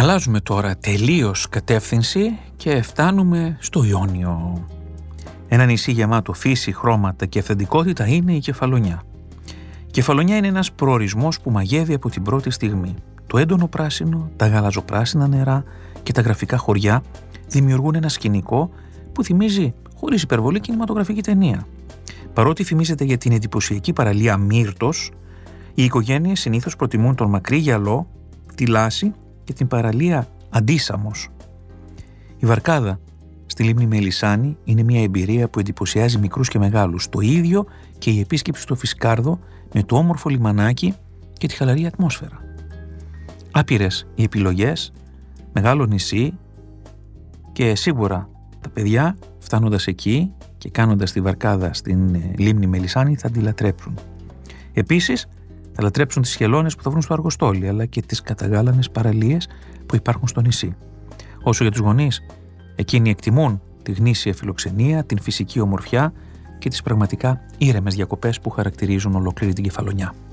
Αλλάζουμε τώρα τελείως κατεύθυνση και φτάνουμε στο Ιόνιο. Ένα νησί γεμάτο φύση, χρώματα και αυθεντικότητα είναι η Κεφαλονιά. Η Κεφαλονιά είναι ένας προορισμός που μαγεύει από την πρώτη στιγμή. Το έντονο πράσινο, τα γαλαζοπράσινα νερά και τα γραφικά χωριά δημιουργούν ένα σκηνικό που θυμίζει, χωρίς υπερβολή, κινηματογραφική ταινία. Παρότι φημίζεται για την εντυπωσιακή παραλία Μύρτος, οι οικογένειες συνήθως προτιμούν τον μακρύ γυαλό, τη λάση και την παραλία Αντίσαμος. Η βαρκάδα στη λίμνη Μελισσάνη είναι μια εμπειρία που εντυπωσιάζει μικρούς και μεγάλους. Το ίδιο και η επίσκεψη στο Φισκάρδο με το όμορφο λιμανάκι και τη χαλαρή ατμόσφαιρα. Άπειρες οι επιλογές, μεγάλο νησί και σίγουρα τα παιδιά φτάνοντας εκεί και κάνοντας τη βαρκάδα στην λίμνη Μελισσάνη θα τη λατρέψουν. Επίσης θα λατρέψουν τις χελώνες που θα βρουν στο Αργοστόλι, αλλά και τις καταγάλανες παραλίες που υπάρχουν στο νησί. Όσο για τους γονείς, εκείνοι εκτιμούν τη γνήσια φιλοξενία, την φυσική ομορφιά και τις πραγματικά ήρεμες διακοπές που χαρακτηρίζουν ολόκληρη την Κεφαλονιά.